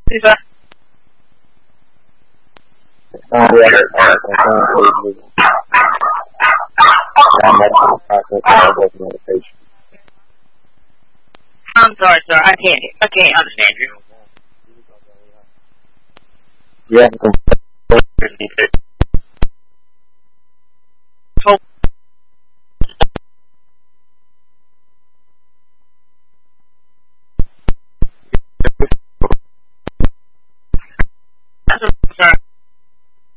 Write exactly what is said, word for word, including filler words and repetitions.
Who's that? Uh, yeah, uh, meditation. I'm sorry, sir. I can't. I can't understand you. Yeah.